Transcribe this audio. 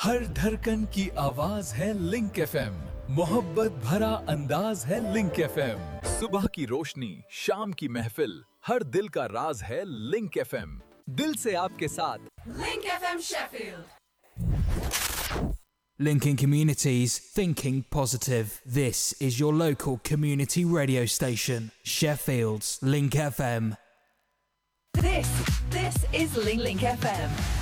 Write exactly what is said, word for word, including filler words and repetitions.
हर धड़कन की आवाज है लिंक एफएम, मोहब्बत भरा अंदाज है लिंक एफएम। सुबह की रोशनी, शाम की महफिल, हर दिल का राज है लिंक एफएम। दिल से आपके साथ link FM Sheffield. Linking communities, thinking positive. This is your local community radio station, Sheffield's Link F M. This, this is Link, Link F M.